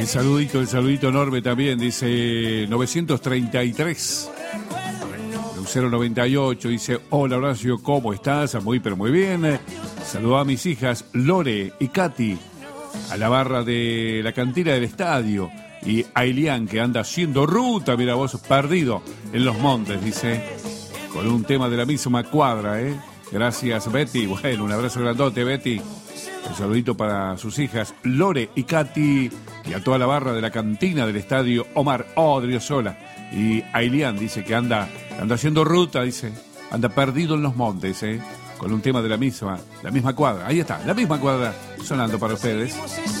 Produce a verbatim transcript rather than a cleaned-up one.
El saludito, el saludito enorme también, dice novecientos treinta y tres. cero noventa y ocho, dice, hola Horacio, ¿cómo estás? Muy, pero muy bien. Saludó a mis hijas Lore y Katy, a la barra de la cantina del estadio, y a Ilian, que anda haciendo ruta, mira vos, perdido en los montes, dice, con un tema de la misma cuadra, ¿eh? Gracias, Betty. Bueno, un abrazo grandote, Betty. Un saludito para sus hijas Lore y Katy, y a toda la barra de la cantina del estadio Omar Odriozola. Y Ailian dice que anda, anda haciendo ruta, dice, anda perdido en los montes, ¿eh? Con un tema de la misma, la misma cuadra. Ahí está, la misma cuadra sonando para ustedes.